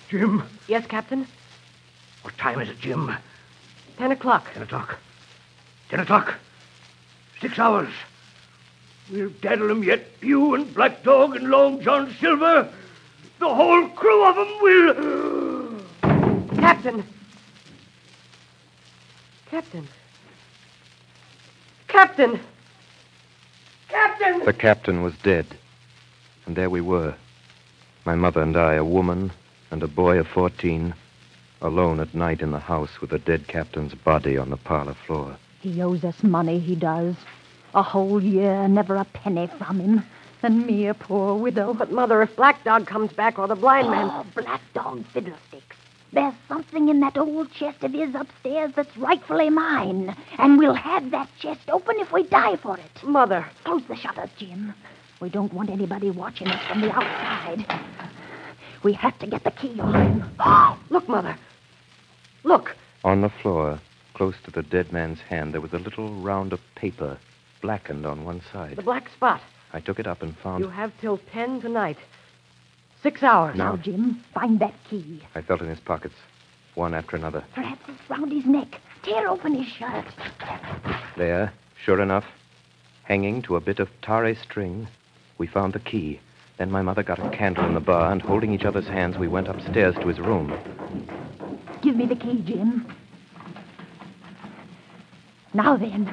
Jim? Yes, Captain? What time is it, Jim? 10 o'clock. 10 o'clock. 10 o'clock. 6 hours. We'll daddle 'em yet. You and Black Dog and Long John Silver. The whole crew of 'em will... Captain! Captain! Captain! Captain! The captain was dead. And there we were. My mother and I, a woman and a boy of 14, alone at night in the house with the dead captain's body on the parlor floor. He owes us money, he does. A whole year, never a penny from him. And me, a poor widow. But, Mother, if Black Dog comes back or the blind man... Oh, Black Dog fiddlesticks. There's something in that old chest of his upstairs that's rightfully mine. And we'll have that chest open if we die for it. Mother. Close the shutters, Jim. We don't want anybody watching us from the outside. We have to get the key on him. Oh, look, Mother. Look. On the floor, close to the dead man's hand, there was a little round of paper, blackened on one side. The black spot. I took it up and found... You have till 10 tonight. 6 hours. Now, Jim, find that key. I felt in his pockets, one after another. Perhaps it's round his neck. Tear open his shirt. There, sure enough, hanging to a bit of tarry string, we found the key. Then my mother got a candle in the bar, and holding each other's hands, we went upstairs to his room. Give me the key, Jim. Now then.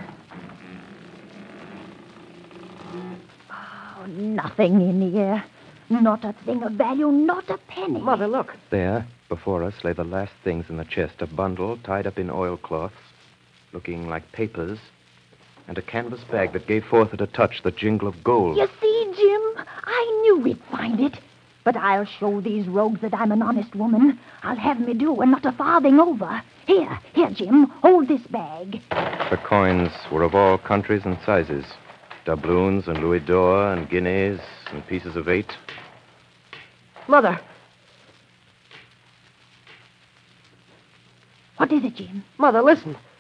Oh, nothing in here. Not a thing of value, not a penny. Mother, look. There, before us, lay the last things in the chest. A bundle tied up in oilcloths, looking like papers, and a canvas bag that gave forth at a touch the jingle of gold. You see, Jim, I knew we'd find it. But I'll show these rogues that I'm an honest woman. I'll have me do, and not a farthing over. Here, Jim, hold this bag. The coins were of all countries and sizes. Doubloons and louis d'or and guineas and pieces of 8. Mother. What is it, Jim? Mother, listen.